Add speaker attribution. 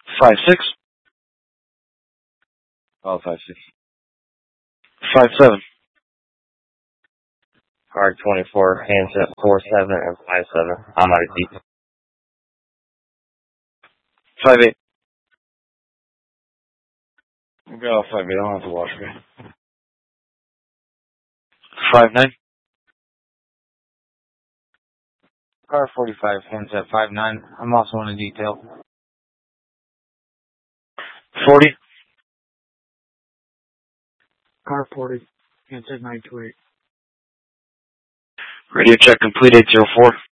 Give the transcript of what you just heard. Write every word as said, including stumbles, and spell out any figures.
Speaker 1: Five six.
Speaker 2: Oh, five six.
Speaker 1: Five seven.
Speaker 2: Card twenty-four, handset four seven and five seven. I'm out of deep.
Speaker 1: Five eight.
Speaker 2: We'll go five eight. I don't have to watch me.
Speaker 1: Five nine.
Speaker 2: Car forty-five, handset five nine. I'm also on a detail.
Speaker 1: Forty.
Speaker 2: Car forty, handset nine two eight.
Speaker 1: Radio check complete. Eight zero four.